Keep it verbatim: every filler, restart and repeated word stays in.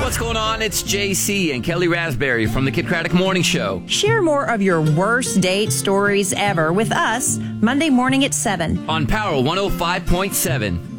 what's going on? It's J C and Kelly Raspberry from the Kid Craddock Morning Show. Share more of your worst date stories ever with us Monday morning at seven On Power one oh five point seven.